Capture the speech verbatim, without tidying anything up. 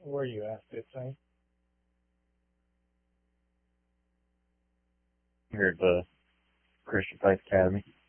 Where are you at, fifteen? Here at the Christian Faith Academy.